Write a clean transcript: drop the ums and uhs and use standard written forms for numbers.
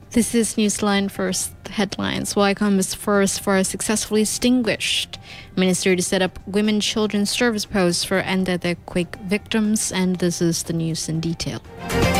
This is Newsline First headlines. Wycombe is first for successfully extinguished ministry to set up women children's service posts for earthquake victims, and this is the news in detail.